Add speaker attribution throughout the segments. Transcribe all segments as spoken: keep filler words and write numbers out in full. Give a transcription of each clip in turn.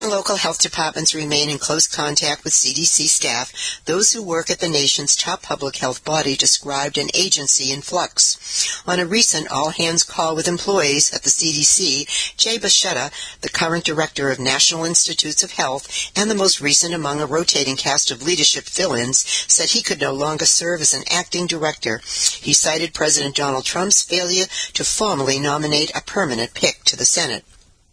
Speaker 1: Local health departments remain in close contact with C D C staff. Those who work at the nation's top public health body described an agency in flux. On a recent all-hands call with employees at the C D C, Jay Bashetta, the current director of National Institutes of Health and the most recent among a rotating cast of leadership fill-ins, said he could no longer serve as an acting director. He cited President Donald Trump's failure to formally nominate a permanent pick to the Senate.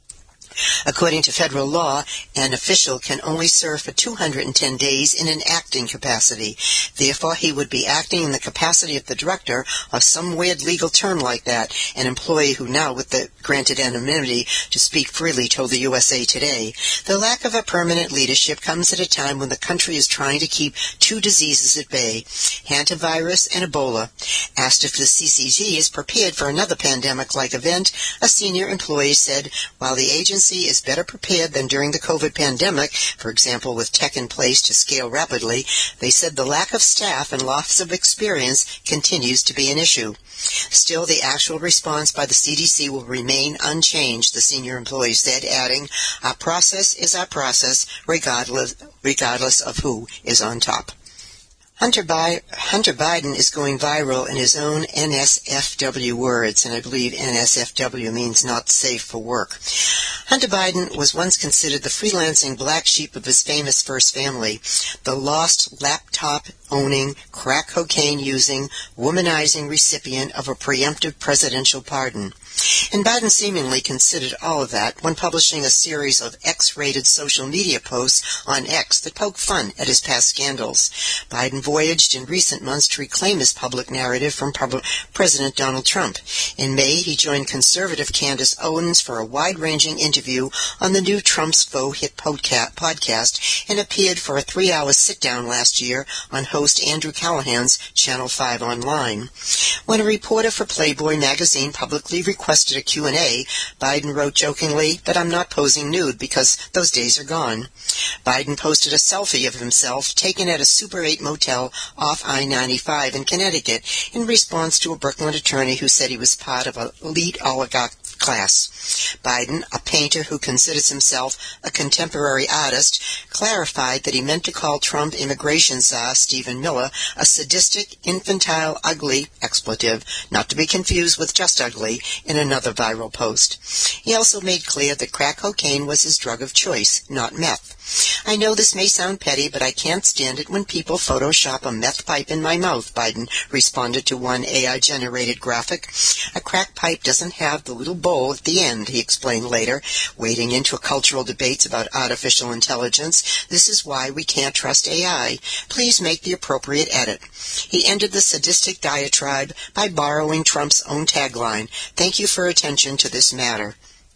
Speaker 1: According to federal law, an official can only serve for two hundred ten days in an acting capacity. Therefore, he would be acting in the capacity of the director or some weird legal term like that, an employee who now, with the granted anonymity to speak freely, told the U S A Today. The lack of a permanent leadership comes at a time when the country is trying to keep two diseases at bay, hantavirus and Ebola. Asked if the C C G is prepared for another pandemic-like event, a senior employee said, while the agency is better prepared than during the COVID pandemic, for example, with tech in place to scale rapidly, they said the lack of staff and loss of experience continues to be an issue. Still, the actual response by the C D C will remain unchanged, the senior employee said, adding, our process is our process, regardless, regardless of who is on top. Hunter, Bi- Hunter Biden is going viral in his own N S F W words, and I believe N S F W means not safe for work. Hunter Biden was once considered the freelancing black sheep of his famous first family, the lost laptop-owning, crack cocaine-using, womanizing recipient of a preemptive presidential pardon. And Biden seemingly considered all of that when publishing a series of X-rated social media posts on X that poke fun at his past scandals. Biden voyaged in recent months to reclaim his public narrative from Pub- President Donald Trump. In May, he joined conservative Candace Owens for a wide-ranging interview on the new Trump's Faux hit podca- podcast and appeared for a three-hour sit-down last year on host Andrew Callahan's Channel five Online. When a reporter for Playboy magazine publicly requested a Q and A, Biden wrote jokingly that I'm not posing nude because those days are gone. Biden posted a selfie of himself taken at a Super eight motel off I ninety-five in Connecticut in response to a Brooklyn attorney who said he was part of an elite oligarch class. Biden, a painter who considers himself a contemporary artist, clarified that he meant to call Trump immigration czar Stephen Miller a sadistic, infantile, ugly expletive, not to be confused with just ugly, in another viral post. He also made clear that crack cocaine was his drug of choice, not meth. I know this may sound petty, but I can't stand it when people Photoshop a meth pipe in my mouth, Biden responded to one A I-generated graphic. A crack pipe doesn't have the little bowl at the end, he explained later, wading into cultural debates about artificial intelligence. This is why we can't trust A I. Please make the appropriate edit. He ended the sadistic diatribe by borrowing Trump's own tagline, "Thank you for attention to this matter."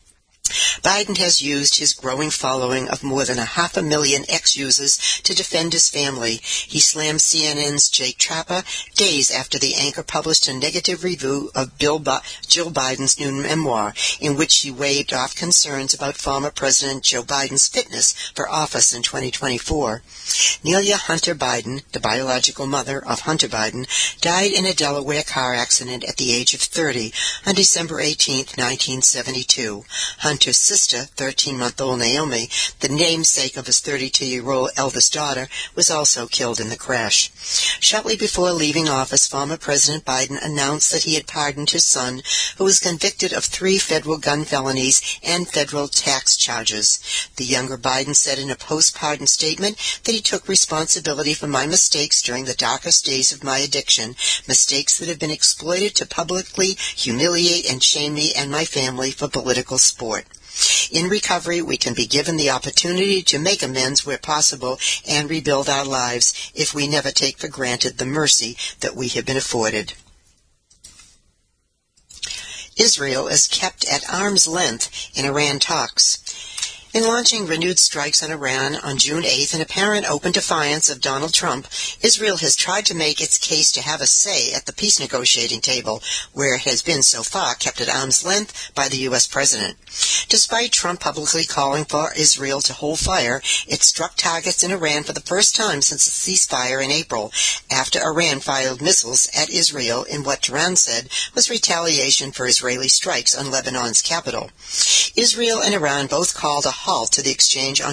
Speaker 1: Biden has used his growing following of more than a half a million X-users to defend his family. He slammed C N N's Jake Tapper days after the anchor published a negative review of Bill Bi- Jill Biden's new memoir, in which she waved off concerns about former President Joe Biden's fitness for office in twenty twenty-four. Nelia Hunter Biden, the biological mother of Hunter Biden, died in a Delaware car accident at the age of thirty on December eighteenth, nineteen seventy-two. Hunter's sister, thirteen-month-old Naomi, the namesake of his thirty-two-year-old eldest daughter, was also killed in the crash. Shortly before leaving office, former President Biden announced that he had pardoned his son, who was convicted of three federal gun felonies and federal tax charges. The younger Biden said in a post-pardon statement that he took responsibility for my mistakes during the darkest days of my addiction, mistakes that have been exploited to publicly humiliate and shame me and my family for political sport. In recovery, we can be given the opportunity to make amends where possible and rebuild our lives if we never take for granted the mercy that we have been afforded. Israel is kept at arm's length in Iran talks. In launching renewed strikes on Iran on June eighth in apparent open defiance of Donald Trump, Israel has tried to make its case to have a say at the peace negotiating table, where it has been so far kept at arm's length by the U S president. Despite Trump publicly calling for Israel to hold fire, it struck targets in Iran for the first time since the ceasefire in April, after Iran fired missiles at Israel in what Tehran said was retaliation for Israeli strikes on Lebanon's capital. Israel and Iran both called a halt to the exchange on